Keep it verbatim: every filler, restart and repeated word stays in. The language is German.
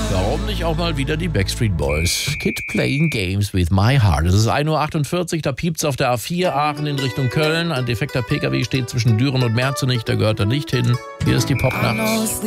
Warum nicht auch mal wieder die Backstreet Boys? Kid Playing Games with My Heart. Es ist ein Uhr achtundvierzig, da piept's auf der A vier Aachen in Richtung Köln. Ein defekter Pkw steht zwischen Düren und Merzenich, da gehört er nicht hin. Hier ist die Popnacht.